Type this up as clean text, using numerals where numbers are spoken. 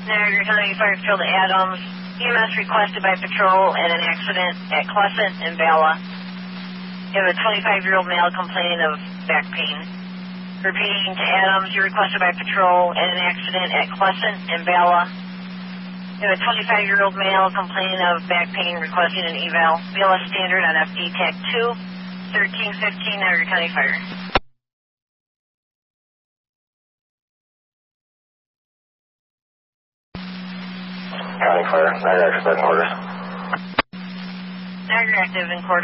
Niagara County Fire Field Adams. EMS requested by patrol at an accident at Clessant and Bala. You have a 25-year-old male complaining of back pain. Repeating to Adams, you're requested by patrol at an accident at Clessant and Bala. You have a 25-year-old male complaining of back pain requesting an eval. BLS standard on FD Tag 2, 1315 Niagara County Fire. County Fire, Niagara active in quarters. Niagara active in quarters.